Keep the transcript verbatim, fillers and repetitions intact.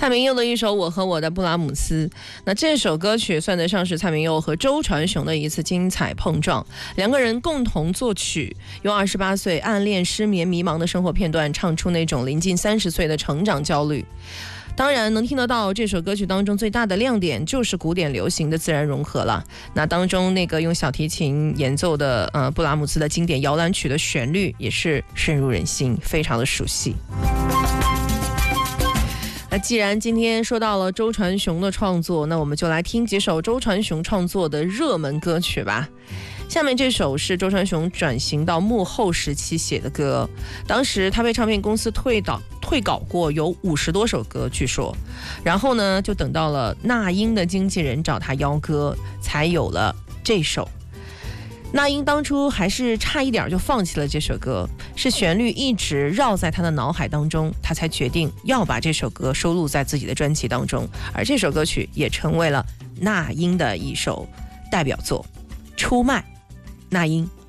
蔡明佑的一首《我和我的布拉姆斯》，那这首歌曲算得上是蔡明佑和周传雄的一次精彩碰撞，两个人共同作曲，用二十八岁暗恋、失眠、迷茫的生活片段，唱出那种临近三十岁的成长焦虑。当然能听得到这首歌曲当中最大的亮点就是古典流行的自然融合了。那当中那个用小提琴演奏的呃布拉姆斯的经典摇篮曲的旋律也是深入人心，非常的熟悉。那既然今天说到了周传雄的创作，那我们就来听几首周传雄创作的热门歌曲吧。下面这首是周传雄转型到幕后时期写的歌，当时他被唱片公司退档退稿过有五十多首歌据说，然后呢就等到了那英的经纪人找他邀歌，才有了这首。那英当初还是差一点就放弃了这首歌，是旋律一直绕在他的脑海当中，他才决定要把这首歌收录在自己的专辑当中，而这首歌曲也成为了那英的一首代表作。出卖，那英。